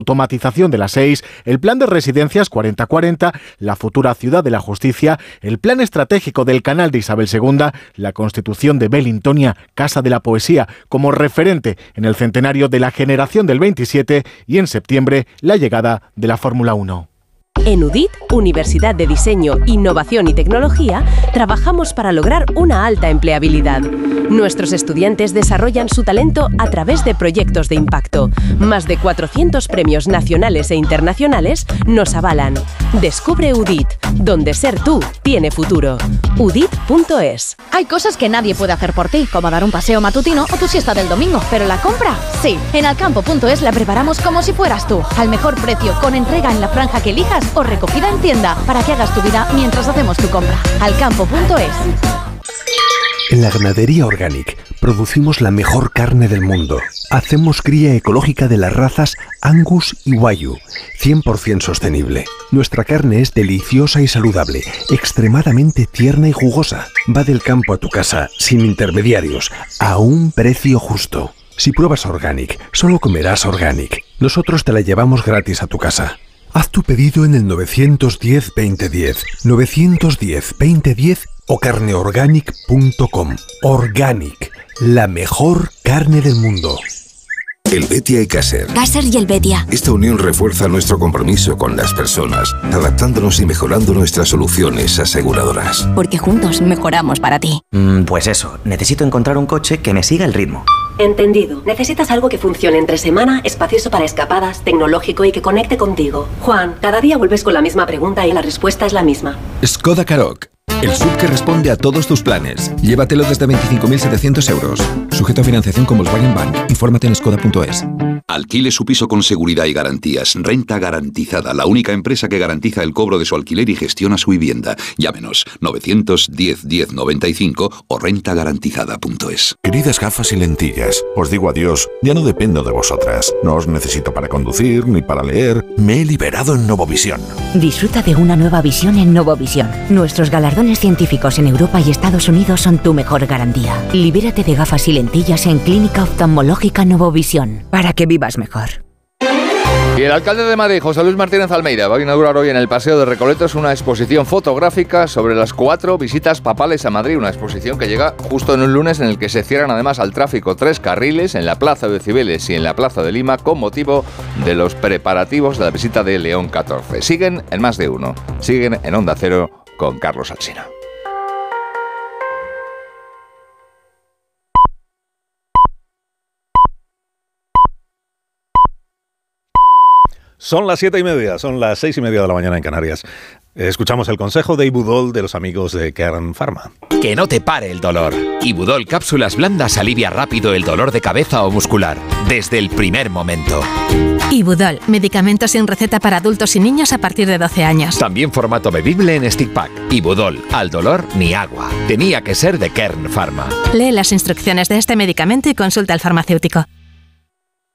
automatización de las 6, el plan de residencias 4040, la futura ciudad de la justicia, el plan estratégico del canal de Isabel II, la constitución de Belintonia, Casa de la Poesía, como referente en el centenario de la generación del 27 y en septiembre la llegada de la Fórmula 1. En UDIT, Universidad de Diseño, Innovación y Tecnología, trabajamos para lograr una alta empleabilidad. Nuestros estudiantes desarrollan su talento a través de proyectos de impacto. Más de 400 premios nacionales e internacionales nos avalan. Descubre UDIT, donde ser tú tiene futuro. UDIT.es. Hay cosas que nadie puede hacer por ti, como dar un paseo matutino o tu siesta del domingo, pero la compra, sí. En Alcampo.es la preparamos como si fueras tú, al mejor precio, con entrega en la franja que elijas o recogida en tienda, para que hagas tu vida mientras hacemos tu compra. Alcampo.es. En la ganadería Organic producimos la mejor carne del mundo. Hacemos cría ecológica de las razas Angus y Wagyu, 100% sostenible. Nuestra carne es deliciosa y saludable, extremadamente tierna y jugosa. Va del campo a tu casa, sin intermediarios, a un precio justo. Si pruebas Organic, solo comerás Organic. Nosotros te la llevamos gratis a tu casa. Haz tu pedido en el 910-2010, 910-2010 o carneorganic.com. Organic, la mejor carne del mundo. Helvetia y Caser. Caser y Helvetia. Esta unión refuerza nuestro compromiso con las personas, adaptándonos y mejorando nuestras soluciones aseguradoras. Porque juntos mejoramos para ti. Pues eso, necesito encontrar un coche que me siga el ritmo. Entendido. Necesitas algo que funcione entre semana, espacioso para escapadas, tecnológico y que conecte contigo. Juan, cada día vuelves con la misma pregunta y la respuesta es la misma. Skoda Karoq. El SUV que responde a todos tus planes. Llévatelo desde 25.700 euros. Sujeto a financiación con Volkswagen Bank. Infórmate en skoda.es. Alquile su piso con seguridad y garantías. Renta Garantizada, la única empresa que garantiza el cobro de su alquiler y gestiona su vivienda. Llámenos 910-1095 o rentagarantizada.es. Queridas gafas y lentillas, os digo adiós. Ya no dependo de vosotras. No os necesito para conducir ni para leer. Me he liberado en Novovisión. Disfruta de una nueva visión en Novovisión. Nuestros galardones científicos en Europa y Estados Unidos son tu mejor garantía. Libérate de gafas y lentillas en Clínica Oftalmológica Novovisión, para que vivas mejor. Y el alcalde de Madrid, José Luis Martínez Almeida, va a inaugurar hoy en el Paseo de Recoletos una exposición fotográfica sobre las 4 visitas papales a Madrid. Una exposición que llega justo en un lunes en el que se cierran además al tráfico 3 carriles en la Plaza de Cibeles y en la Plaza de Lima con motivo de los preparativos de la visita de León XIV. Siguen en Más de Uno. Siguen en Onda Cero con Carlos Alsina. Son las 7:30, son las 6:30 de la mañana en Canarias. Escuchamos el consejo de Ibudol de los amigos de Kern Pharma. Que no te pare el dolor. Ibudol Cápsulas Blandas alivia rápido el dolor de cabeza o muscular, desde el primer momento. Ibudol, medicamento sin receta para adultos y niños a partir de 12 años. También formato bebible en stick pack. Ibudol, al dolor ni agua. Tenía que ser de Kern Pharma. Lee las instrucciones de este medicamento y consulta al farmacéutico.